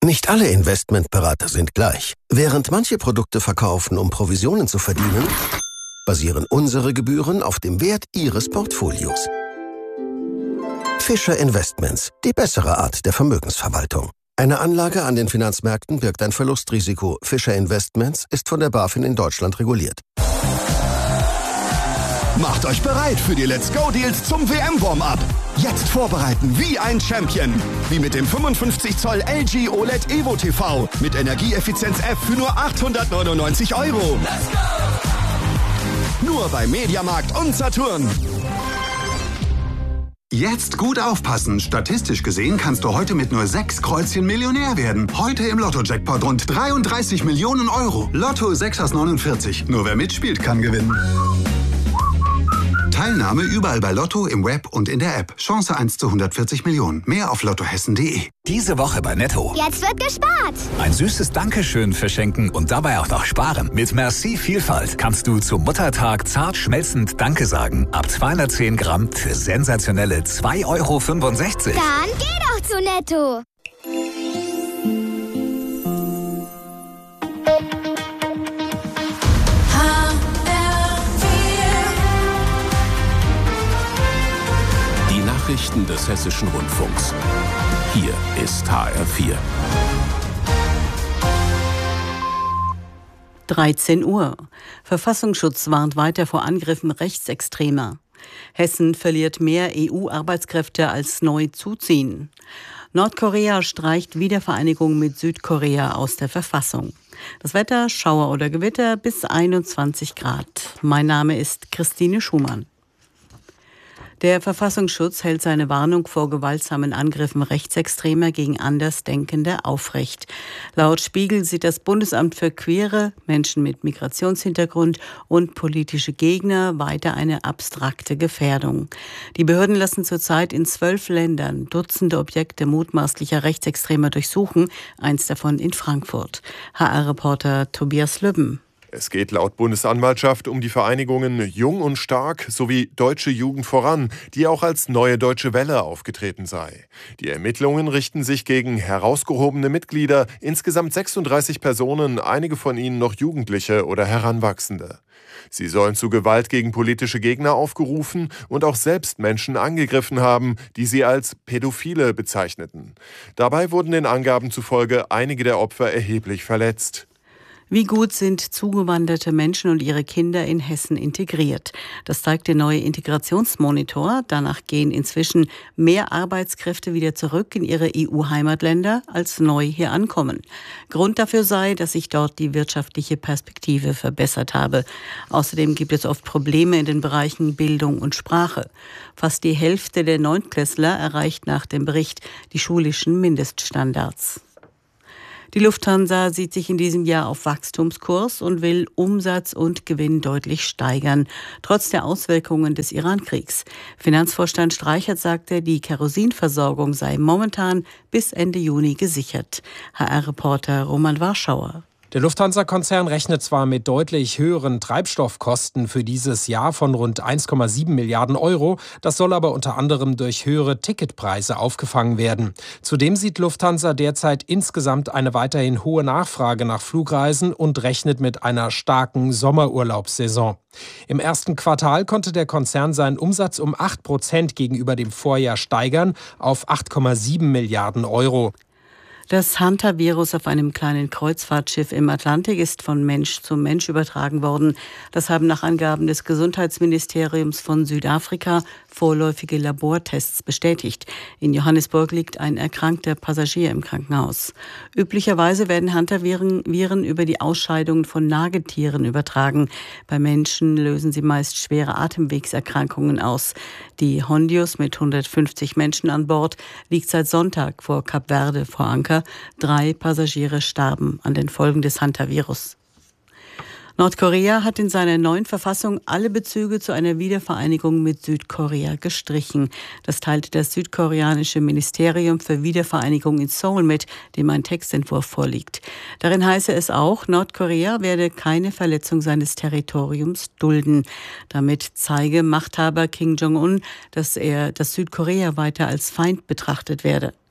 Nicht alle Investmentberater sind gleich. Während manche Produkte verkaufen, um Provisionen zu verdienen, basieren unsere Gebühren auf dem Wert Ihres Portfolios. Fischer Investments, die bessere Art der Vermögensverwaltung. Eine Anlage an den Finanzmärkten birgt ein Verlustrisiko. Fischer Investments ist von der BaFin in Deutschland reguliert. Macht euch bereit für die Let's Go Deals zum WM-Warm-Up. Jetzt vorbereiten wie ein Champion. Wie mit dem 55 Zoll LG OLED Evo TV mit Energieeffizienz F für nur 899 €. Let's go! Nur bei Mediamarkt und Saturn. Jetzt gut aufpassen. Statistisch gesehen kannst du heute mit nur 6 Kreuzchen Millionär werden. Heute im Lotto-Jackpot rund 33 Millionen €. Lotto 6 aus 49. Nur wer mitspielt, kann gewinnen. Teilnahme überall bei Lotto, im Web und in der App. Chance 1 zu 140 Millionen. Mehr auf lottohessen.de. Diese Woche bei Netto. Jetzt wird gespart. Ein süßes Dankeschön verschenken und dabei auch noch sparen. Mit Merci Vielfalt kannst du zum Muttertag zart schmelzend Danke sagen. Ab 210 Gramm für sensationelle 2,65 €. Dann geh doch zu Netto. Nachrichten des Hessischen Rundfunks. Hier ist HR4. 13 Uhr. Verfassungsschutz warnt weiter vor Angriffen Rechtsextremer. Hessen verliert mehr EU-Arbeitskräfte als neu zuziehen. Nordkorea streicht Wiedervereinigung mit Südkorea aus der Verfassung. Das Wetter, Schauer oder Gewitter bis 21 Grad. Mein Name ist Christine Schumann. Der Verfassungsschutz hält seine Warnung vor gewaltsamen Angriffen Rechtsextremer gegen Andersdenkende aufrecht. Laut Spiegel sieht das Bundesamt für Queere, Menschen mit Migrationshintergrund und politische Gegner weiter eine abstrakte Gefährdung. Die Behörden lassen zurzeit in 12 Ländern Dutzende Objekte mutmaßlicher Rechtsextremer durchsuchen, eins davon in Frankfurt. HR-Reporter Tobias Lübben. Es geht laut Bundesanwaltschaft um die Vereinigungen Jung und Stark sowie Deutsche Jugend voran, die auch als Neue Deutsche Welle aufgetreten sei. Die Ermittlungen richten sich gegen herausgehobene Mitglieder, insgesamt 36 Personen, einige von ihnen noch Jugendliche oder Heranwachsende. Sie sollen zu Gewalt gegen politische Gegner aufgerufen und auch selbst Menschen angegriffen haben, die sie als Pädophile bezeichneten. Dabei wurden den Angaben zufolge einige der Opfer erheblich verletzt. Wie gut sind zugewanderte Menschen und ihre Kinder in Hessen integriert? Das zeigt der neue Integrationsmonitor. Danach gehen inzwischen mehr Arbeitskräfte wieder zurück in ihre EU-Heimatländer, als neu hier ankommen. Grund dafür sei, dass sich dort die wirtschaftliche Perspektive verbessert habe. Außerdem gibt es oft Probleme in den Bereichen Bildung und Sprache. Fast die Hälfte der Neuntklässler erreicht nach dem Bericht die schulischen Mindeststandards. Die Lufthansa sieht sich in diesem Jahr auf Wachstumskurs und will Umsatz und Gewinn deutlich steigern, trotz der Auswirkungen des Iran-Kriegs. Finanzvorstand Streichert sagte, die Kerosinversorgung sei momentan bis Ende Juni gesichert. HR-Reporter Roman Warschauer. Der Lufthansa-Konzern rechnet zwar mit deutlich höheren Treibstoffkosten für dieses Jahr von rund 1,7 Milliarden €, das soll aber unter anderem durch höhere Ticketpreise aufgefangen werden. Zudem sieht Lufthansa derzeit insgesamt eine weiterhin hohe Nachfrage nach Flugreisen und rechnet mit einer starken Sommerurlaubssaison. Im ersten Quartal konnte der Konzern seinen Umsatz um 8% gegenüber dem Vorjahr steigern auf 8,7 Milliarden €. Das Hantavirus auf einem kleinen Kreuzfahrtschiff im Atlantik ist von Mensch zu Mensch übertragen worden. Das haben nach Angaben des Gesundheitsministeriums von Südafrika vorläufige Labortests bestätigt. In Johannesburg liegt ein erkrankter Passagier im Krankenhaus. Üblicherweise werden Hantaviren über die Ausscheidungen von Nagetieren übertragen. Bei Menschen lösen sie meist schwere Atemwegserkrankungen aus. Die Hondius mit 150 Menschen an Bord liegt seit Sonntag vor Kap Verde vor Anker. 3 Passagiere starben an den Folgen des Hantavirus. Nordkorea hat in seiner neuen Verfassung alle Bezüge zu einer Wiedervereinigung mit Südkorea gestrichen. Das teilte das südkoreanische Ministerium für Wiedervereinigung in Seoul mit, dem ein Textentwurf vorliegt. Darin heiße es auch, Nordkorea werde keine Verletzung seines Territoriums dulden. Damit zeige Machthaber Kim Jong-un, dass Südkorea weiter als Feind betrachtet werde.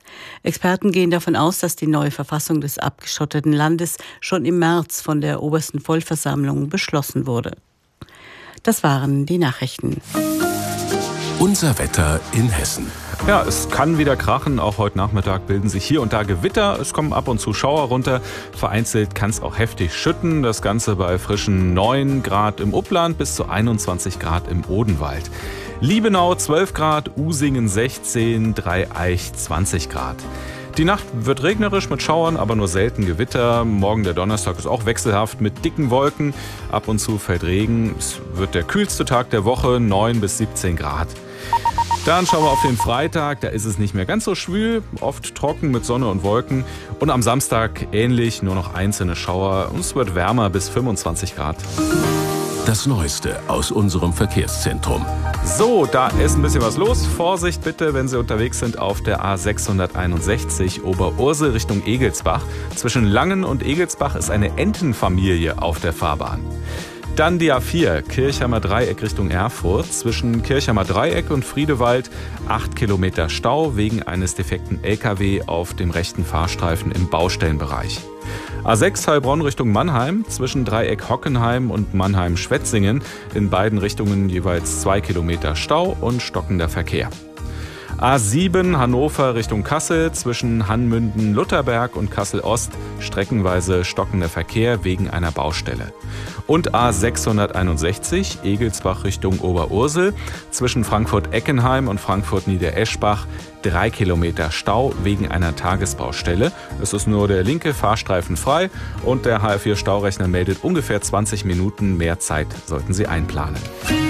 Experten gehen davon aus, dass die neue Verfassung des abgeschotteten Landes schon im März von der obersten Vollversammlung beschlossen wurde. Das waren die Nachrichten. Unser Wetter in Hessen. Ja, es kann wieder krachen. Auch heute Nachmittag bilden sich hier und da Gewitter. Es kommen ab und zu Schauer runter. Vereinzelt kann es auch heftig schütten. Das Ganze bei frischen 9 Grad im Upland bis zu 21 Grad im Odenwald. Liebenau 12 Grad, Usingen 16, Dreieich 20 Grad. Die Nacht wird regnerisch mit Schauern, aber nur selten Gewitter. Morgen der Donnerstag ist auch wechselhaft mit dicken Wolken. Ab und zu fällt Regen. Es wird der kühlste Tag der Woche, 9 bis 17 Grad. Dann schauen wir auf den Freitag, da ist es nicht mehr ganz so schwül, oft trocken mit Sonne und Wolken. Und am Samstag ähnlich, nur noch einzelne Schauer. Und es wird wärmer bis 25 Grad. Das Neueste aus unserem Verkehrszentrum. So, da ist ein bisschen was los. Vorsicht bitte, wenn Sie unterwegs sind auf der A661 Oberursel Richtung Egelsbach. Zwischen Langen und Egelsbach ist eine Entenfamilie auf der Fahrbahn. Dann die A4, Kirchheimer Dreieck Richtung Erfurt. Zwischen Kirchheimer Dreieck und Friedewald 8 Kilometer Stau wegen eines defekten LKW auf dem rechten Fahrstreifen im Baustellenbereich. A6 Heilbronn Richtung Mannheim, zwischen Dreieck Hockenheim und Mannheim-Schwetzingen. In beiden Richtungen jeweils 2 Kilometer Stau und stockender Verkehr. A7 Hannover Richtung Kassel, zwischen Hannmünden-Lutherberg und Kassel-Ost streckenweise stockender Verkehr wegen einer Baustelle. Und A661 Egelsbach Richtung Oberursel, zwischen Frankfurt-Eckenheim und Frankfurt-Niedereschbach 3 Kilometer Stau wegen einer Tagesbaustelle. Es ist nur der linke Fahrstreifen frei und der HR4-Staurechner meldet ungefähr 20 Minuten mehr Zeit, sollten Sie einplanen.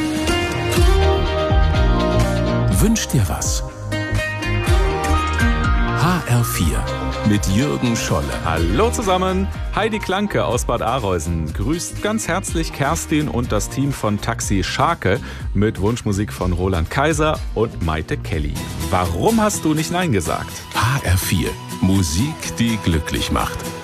Wünsch dir was? HR4 mit Jürgen Scholle. Hallo zusammen, Heidi Klanke aus Bad Arolsen grüßt ganz herzlich Kerstin und das Team von Taxi Scharke mit Wunschmusik von Roland Kaiser und Maite Kelly. Warum hast du nicht Nein gesagt? HR4, Musik, die glücklich macht.